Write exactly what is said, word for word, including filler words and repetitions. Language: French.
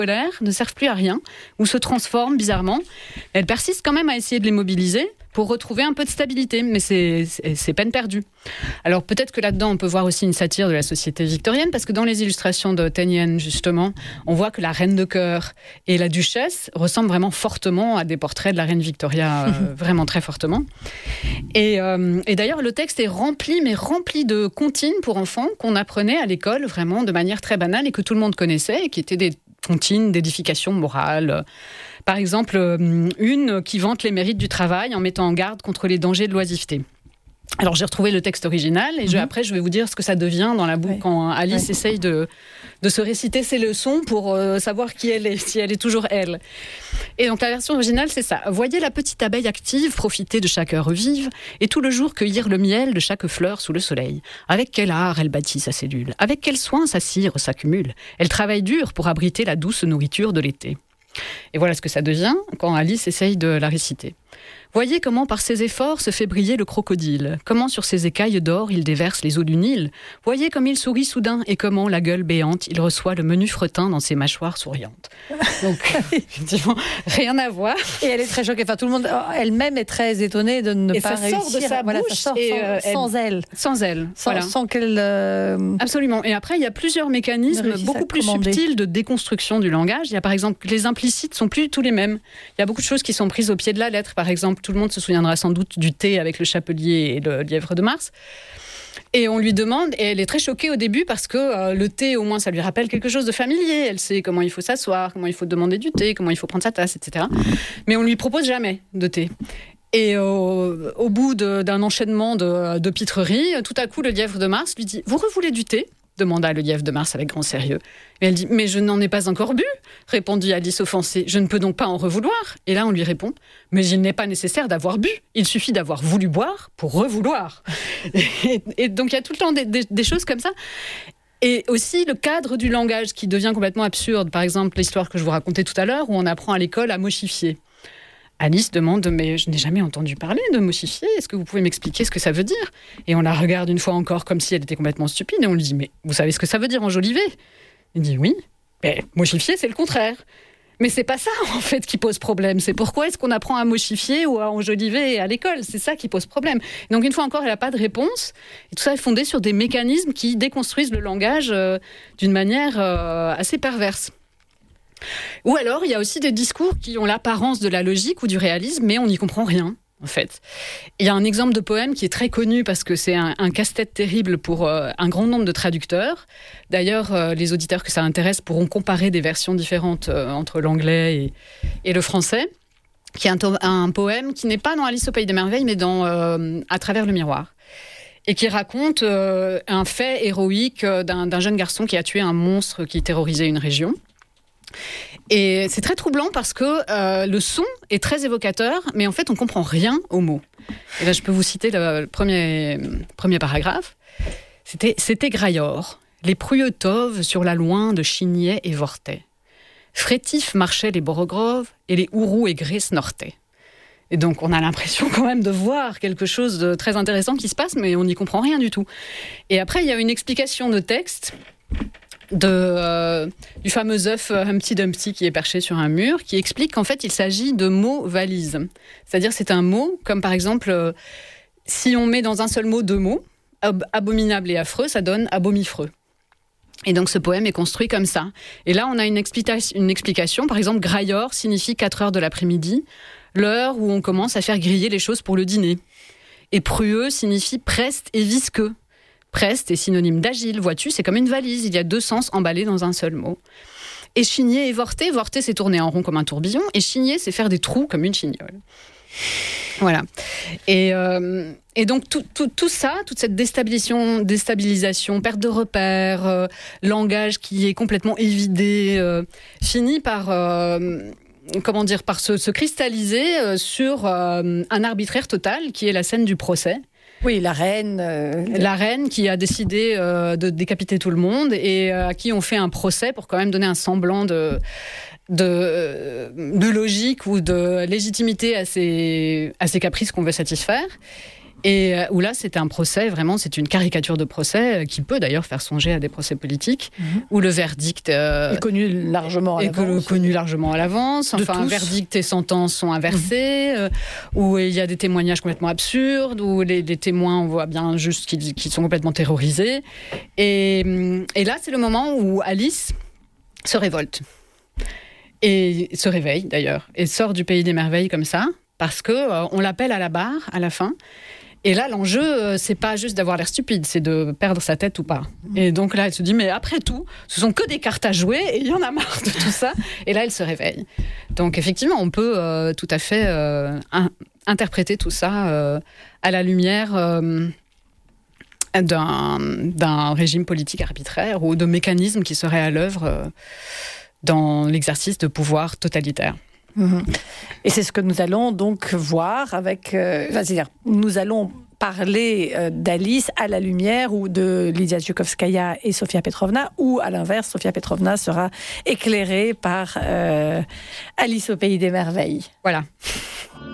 scolaires ne servent plus à rien ou se transforment bizarrement. Elle persiste quand même à essayer de les mobiliser pour retrouver un peu de stabilité, mais c'est, c'est, c'est peine perdue. Alors peut-être que là-dedans, on peut voir aussi une satire de la société victorienne, parce que dans les illustrations de Tennyson, justement, on voit que la reine de cœur et la duchesse ressemblent vraiment fortement à des portraits de la reine Victoria, euh, vraiment très fortement. Et, euh, et d'ailleurs, le texte est rempli, mais rempli de comptines pour enfants qu'on apprenait à l'école, vraiment de manière très banale, et que tout le monde connaissait, et qui étaient des comptines d'édification morale. Par exemple, une qui vante les mérites du travail en mettant en garde contre les dangers de l'oisiveté. Alors, j'ai retrouvé le texte original et je, mmh. après, je vais vous dire ce que ça devient dans la boucle ouais. quand Alice ouais. essaye de, de se réciter ses leçons pour euh, savoir qui elle est, si elle est toujours elle. Et donc, la version originale, c'est ça. « Voyez la petite abeille active profiter de chaque heure vive et tout le jour cueillir le miel de chaque fleur sous le soleil. Avec quel art elle bâtit sa cellule. Avec quel soin sa cire s'accumule. Elle travaille dur pour abriter la douce nourriture de l'été. » Et voilà ce que ça devient quand Alice essaye de la réciter. Voyez comment par ses efforts se fait briller le crocodile, comment sur ses écailles d'or il déverse les eaux du Nil. Voyez comme il sourit soudain et comment, la gueule béante, il reçoit le menu fretin dans ses mâchoires souriantes. Donc, effectivement, rien à voir. Et elle est très choquée. Enfin, tout le monde, elle-même est très étonnée de ne et pas réussir. Et ça sort de sa voilà, bouche ça sort et, sans, euh, elle, sans elle. Sans elle, sans, voilà. sans qu'elle... Euh... Absolument. Et après, il y a plusieurs mécanismes beaucoup plus subtils de déconstruction du langage. Il y a par exemple, les implicites sont plus du tout les mêmes. Il y a beaucoup de choses qui sont prises au pied de la lettre. Par exemple, tout le monde se souviendra sans doute du thé avec le chapelier et le lièvre de Mars. Et on lui demande, et elle est très choquée au début parce que euh, le thé, au moins, ça lui rappelle quelque chose de familier. Elle sait comment il faut s'asseoir, comment il faut demander du thé, comment il faut prendre sa tasse, et cetera. Mais on lui propose jamais de thé. Et euh, au bout de, d'un enchaînement de, de pitreries, tout à coup, le lièvre de Mars lui dit « Vous revoulez du thé ?» demanda le lièvre de Mars avec grand sérieux. Et elle dit « Mais je n'en ai pas encore bu !» répondit Alice offensée. « Je ne peux donc pas en revouloir ?» Et là, on lui répond « Mais il n'est pas nécessaire d'avoir bu. Il suffit d'avoir voulu boire pour revouloir. » et, et donc, il y a tout le temps des, des, des choses comme ça. Et aussi le cadre du langage qui devient complètement absurde. Par exemple, l'histoire que je vous racontais tout à l'heure, où on apprend à l'école à mochifier. Alice demande « Mais je n'ai jamais entendu parler de mochifier. Est-ce que vous pouvez m'expliquer ce que ça veut dire ?» Et on la regarde une fois encore comme si elle était complètement stupide. Et on lui dit « Mais vous savez ce que ça veut dire enjoliver ?» Elle dit « Oui. Mais mochifier, c'est le contraire. » Mais c'est pas ça, en fait, qui pose problème. C'est pourquoi est-ce qu'on apprend à mochifier ou à enjoliver à l'école. C'est ça qui pose problème. Donc, une fois encore, elle n'a pas de réponse. Et tout ça est fondé sur des mécanismes qui déconstruisent le langage euh, d'une manière euh, assez perverse. Ou alors, il y a aussi des discours qui ont l'apparence de la logique ou du réalisme, mais on n'y comprend rien, en fait. Il y a un exemple de poème qui est très connu parce que c'est un, un casse-tête terrible pour euh, un grand nombre de traducteurs. D'ailleurs, euh, les auditeurs que ça intéresse pourront comparer des versions différentes euh, entre l'anglais et, et le français, qui est un, to- un poème qui n'est pas dans Alice au Pays des Merveilles, mais dans euh, À travers le miroir. Et qui raconte euh, un fait héroïque d'un, d'un jeune garçon qui a tué un monstre qui terrorisait une région. Et c'est très troublant parce que euh, le son est très évocateur, mais en fait, on ne comprend rien aux mots. Et là, je peux vous citer le, le premier, premier paragraphe. C'était, c'était Graillor, les pruyeux toves sur la loin de Chignet et Vortais. Frétifs marchaient les borogroves et les hourous aigrés snortaient. Et donc, on a l'impression quand même de voir quelque chose de très intéressant qui se passe, mais on n'y comprend rien du tout. Et après, il y a une explication de texte de, euh, du fameux œuf Humpty Dumpty qui est perché sur un mur, qui explique qu'en fait, il s'agit de mots valises. C'est-à-dire, c'est un mot, comme par exemple, euh, si on met dans un seul mot deux mots, ab- abominable et affreux, ça donne abomifreux. Et donc, ce poème est construit comme ça. Et là, on a une, explica- une explication. Par exemple, Graillor signifie quatre heures de l'après-midi, l'heure où on commence à faire griller les choses pour le dîner. Et prueux signifie preste et visqueux. Preste est synonyme d'agile, vois-tu, c'est comme une valise, il y a deux sens emballés dans un seul mot. Et chigner et vorter, vorter c'est tourner en rond comme un tourbillon, et chigner c'est faire des trous comme une chignole. Voilà. Et, euh, et donc tout, tout, tout ça, toute cette déstabilisation, déstabilisation perte de repères, euh, langage qui est complètement évidé, euh, finit par... Euh, comment dire, par se, se cristalliser euh, sur euh, un arbitraire total qui est la scène du procès. Oui, la reine. Euh... La reine qui a décidé euh, de décapiter tout le monde et euh, à qui on fait un procès pour quand même donner un semblant de, de, de logique ou de légitimité à ces, à ces caprices qu'on veut satisfaire. Et où là, c'était un procès, vraiment, c'est une caricature de procès qui peut d'ailleurs faire songer à des procès politiques, mmh. où le verdict euh, est connu largement à est l'avance. connu largement à l'avance. Enfin, verdict et sentence sont inversés, mmh. euh, où il y a des témoignages complètement absurdes, où les, les témoins, on voit bien juste qu'ils, qu'ils sont complètement terrorisés. Et, et là, c'est le moment où Alice se révolte. Et se réveille d'ailleurs, et sort du pays des merveilles comme ça, parce qu'on euh, l'appelle à la barre à la fin. Et là, l'enjeu, euh, c'est pas juste d'avoir l'air stupide, c'est de perdre sa tête ou pas. Et donc là, elle se dit, mais après tout, ce sont que des cartes à jouer, et il y en a marre de tout ça. Et là, elle se réveille. Donc effectivement, on peut euh, tout à fait euh, un, interpréter tout ça euh, à la lumière euh, d'un, d'un régime politique arbitraire ou de mécanismes qui seraient à l'œuvre euh, dans l'exercice de pouvoir totalitaire. Mmh. Et c'est ce que nous allons donc voir avec... Euh, enfin, c'est-à-dire, nous allons parler euh, d'Alice à la lumière ou de Lydia Zhukovskaya et Sofia Petrovna, ou à l'inverse, Sofia Petrovna sera éclairée par euh, Alice au pays des merveilles. Voilà.